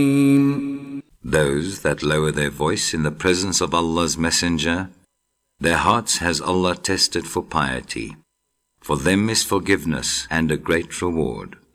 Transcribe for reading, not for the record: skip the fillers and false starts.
Those that lower their voice in the presence of Allah's Messenger, their hearts has Allah tested for piety. For them is forgiveness and a great reward.